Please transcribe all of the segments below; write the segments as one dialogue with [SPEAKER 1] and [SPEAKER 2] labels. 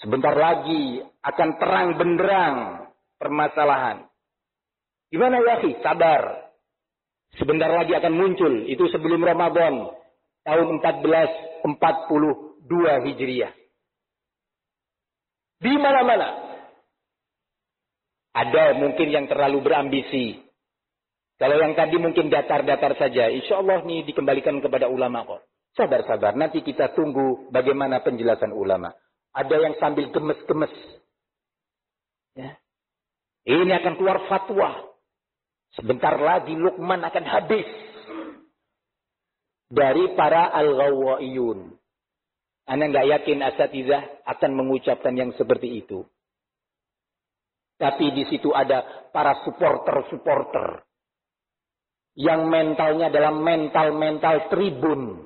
[SPEAKER 1] Sebentar lagi akan terang benderang permasalahan. Gimana ya, akhi? Sabar. Sebentar lagi akan muncul. Itu sebelum Ramadan. Tahun 1442 Hijriah. Di mana-mana. Ada mungkin yang terlalu berambisi. Kalau yang tadi mungkin datar-datar saja. Insya Allah ini dikembalikan kepada ulama kok. Sabar-sabar. Nanti kita tunggu bagaimana penjelasan ulama. Ada yang sambil gemes-gemes. Ya. Ini akan keluar fatwa. Sebentar lagi Luqman akan habis. Dari para al-ghawwaiyun. Anda nggak yakin asatizah akan mengucapkan yang seperti itu. Tapi di situ ada para supporter-supporter. Yang mentalnya adalah mental-mental tribun.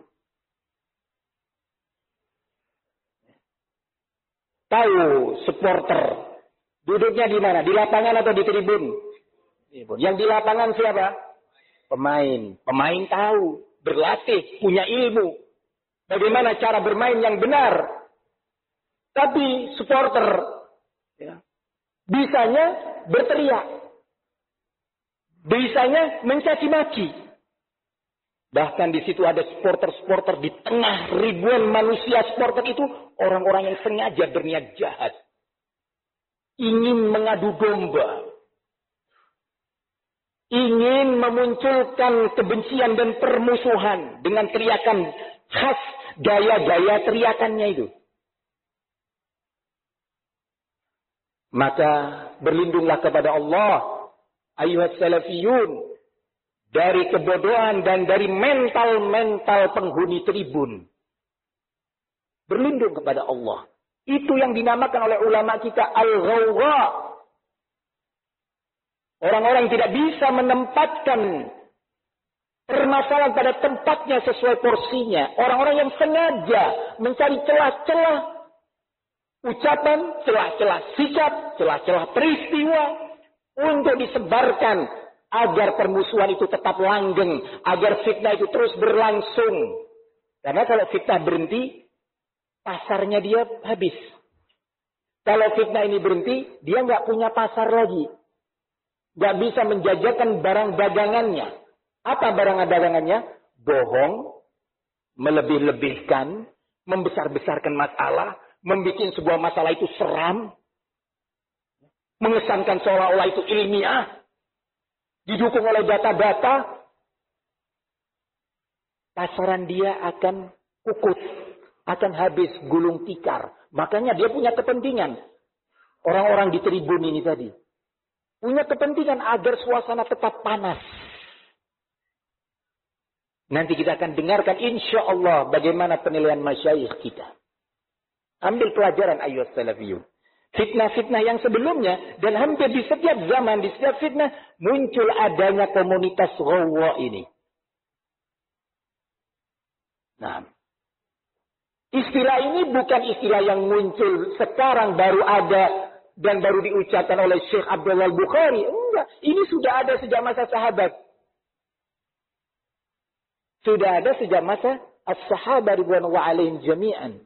[SPEAKER 1] Tahu supporter. Duduknya di mana? Di lapangan atau di tribun? Yang di lapangan siapa? Pemain. Pemain tahu. Berlatih. Punya ilmu. Bagaimana cara bermain yang benar. Tapi supporter. Ya, bisanya berteriak. Bisanya mencaci maki. Bahkan di situ ada supporter-supporter di tengah ribuan manusia supporter itu. Orang-orang yang sengaja berniat jahat. Ingin mengadu domba. Ingin memunculkan kebencian dan permusuhan. Dengan teriakan khas gaya-gaya teriakannya itu. Maka berlindunglah kepada Allah. Ayuhat salafiyun. Dari kebodohan dan dari mental-mental penghuni tribun. Berlindung kepada Allah. Itu yang dinamakan oleh ulama kita al-ghawwa. Orang-orang tidak bisa menempatkan permasalahan pada tempatnya sesuai porsinya. Orang-orang yang sengaja mencari celah-celah ucapan, celah-celah sikap, celah-celah peristiwa untuk disebarkan agar permusuhan itu tetap langgeng, agar fitnah itu terus berlangsung. Karena kalau fitnah berhenti, pasarnya dia habis. Kalau fitnah ini berhenti, dia nggak punya pasar lagi. Nggak bisa menjajakan barang dagangannya. Apa barang dagangannya? Bohong, melebih-lebihkan, membesar-besarkan masalah, membuat sebuah masalah itu seram, mengesankan seolah-olah itu ilmiah, didukung oleh data-data, pasaran dia akan kukut, akan habis gulung tikar. Makanya dia punya kepentingan. Orang-orang di tribun ini tadi punya kepentingan agar suasana tetap panas. Nanti kita akan dengarkan insya Allah bagaimana penilaian masyayikh kita. Ambil pelajaran ayyuhas salafiyun. Fitnah-fitnah yang sebelumnya dan hampir di setiap zaman, di setiap fitnah muncul adanya komunitas ghawwa ini. Nah, istilah ini bukan istilah yang muncul sekarang baru ada dan baru diucapkan oleh Syekh Abdullah Bukhari. Enggak, ini sudah ada sejak masa sahabat. Sudah ada sejak masa as-sahabah ridwanullahi alaihim jami'an.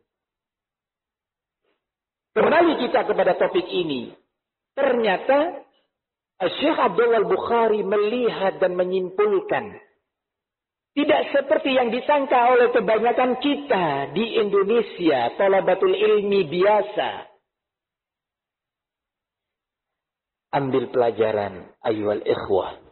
[SPEAKER 1] Kembali kita kepada topik ini. Ternyata Syekh Abdullah Bukhari melihat dan menyimpulkan. Tidak seperti yang disangka oleh kebanyakan kita di Indonesia. Thalabatul ilmi biasa. Ambil pelajaran ayyuhal ikhwah.